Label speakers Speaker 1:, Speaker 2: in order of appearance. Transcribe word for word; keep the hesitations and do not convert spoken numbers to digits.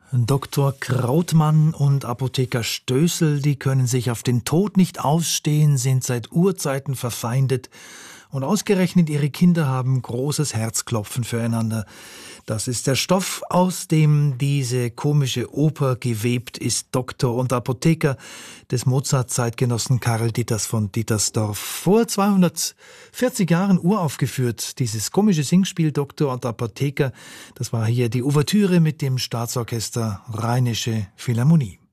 Speaker 1: Doktor Krautmann und Apotheker Stößel, die können sich auf den Tod nicht ausstehen, sind seit Urzeiten verfeindet und ausgerechnet ihre Kinder haben großes Herzklopfen füreinander. Das ist der Stoff, aus dem diese komische Oper gewebt ist. Doktor und Apotheker des Mozart-Zeitgenossen Karl Ditters von Dittersdorf. Vor zweihundertvierzig Jahren uraufgeführt, dieses komische Singspiel Doktor und Apotheker. Das war hier die Ouvertüre mit dem Staatsorchester Rheinische Philharmonie.